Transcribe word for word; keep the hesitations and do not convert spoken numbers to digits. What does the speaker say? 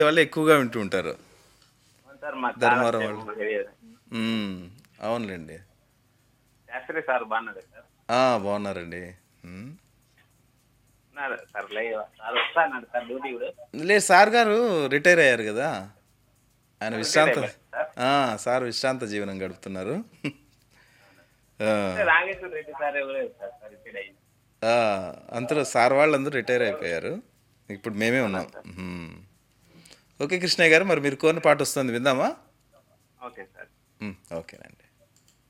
వాళ్ళు ఎక్కువగా వింటూ ఉంటారు. అవును సార్ మా చాలా ధర్మవరం వాళ్ళు. సేపు తెలియదు. మ్మ్. అవునులేండి. శాస్త్రి సార్ బాగున్నాడు సార్. ఆ, బాగున్నారండి. మ్మ్. ఉన్నాడు సార్ లైవ్ సార్ వస్తా అన్నాడు సార్ డ్యూటీ కూడా. లేదు, సార్ గారు రిటైర్ అయ్యారు కదా. ఆయన సార్ రిటైర్ విశ్రాంత అయిపోయారు సార్. ఆ, సార్ విశ్రాంత జీవనం గడుపుతున్నారు. ఆ, అంటే రాగేశ్వర రెడ్డి సార్ ఎవరు సార్ సార్ రిటైర్ అయ్యింది. ఆ, అందరూ సార్ వాళ్ళందరూ రిటైర్ అయిపోయారు. ఇప్పుడు మేమే అవునా ఉన్నాం. సార్. మ్మ్. ఓకే కృష్ణయ్య గారు, మరి మీరు కోరిన పాట వస్తుంది, విందామా? Okay sir. మ్మ్. ఓకేనండి.